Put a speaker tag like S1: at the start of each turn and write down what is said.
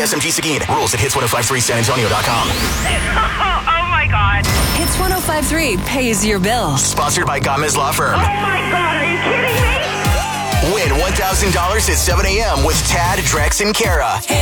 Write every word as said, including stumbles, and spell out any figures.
S1: S M G Seguin. Rules at hits ten fifty-three san antonio dot com.
S2: Oh my God.
S3: Hits ten fifty-three pays your bills.
S1: Sponsored by Gomez Law Firm.
S2: Oh my God, are you kidding me?
S1: Win one thousand dollars at seven a.m. with Tad, Drex, and Kara.